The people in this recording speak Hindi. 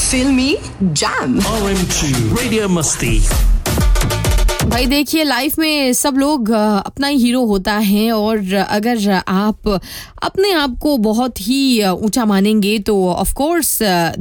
फिल्मी जैम। RM2 रेडियो मस्ती। भाई देखिए, लाइफ में सब लोग अपना ही हीरो होता है और अगर आप अपने आप को बहुत ही ऊंचा मानेंगे तो ऑफ कोर्स